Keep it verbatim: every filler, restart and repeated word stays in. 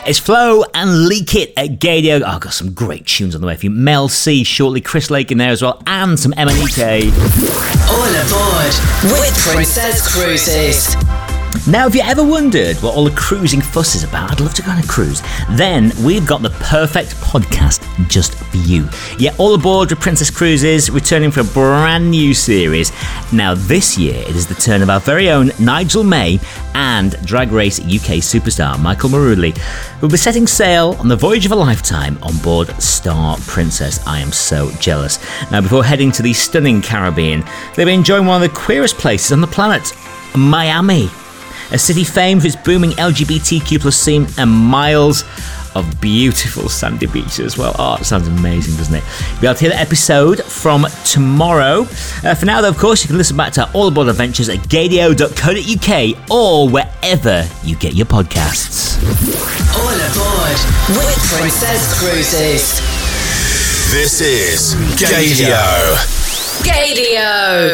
It's Flo and Leak It at Gaydio. Oh, I've got some great tunes on the way for you. Mel C shortly, Chris Lake in there as well, and some Emanike. All aboard with Princess Cruises. Now, if you ever wondered what all the cruising fuss is about, I'd love to go on a cruise, then we've got the perfect podcast just for you. Yeah, All Aboard with Princess Cruises, returning for a brand new series. Now, this year, it is the turn of our very own Nigel May and Drag Race U K superstar Michael Maruli, who will be setting sail on the voyage of a lifetime on board Star Princess. I am so jealous. Now, before heading to the stunning Caribbean, they'll be enjoying one of the queerest places on the planet, Miami. A city famed for its booming L G B T Q plus scene and miles of beautiful sandy beaches as well. Oh, it sounds amazing, doesn't it? You'll be able to hear that episode from tomorrow. Uh, for now, though, of course, you can listen back to our All Aboard Adventures at gaydio dot co dot uk or wherever you get your podcasts. All aboard with Princess Cruises. This is Gaydio. Gaydio.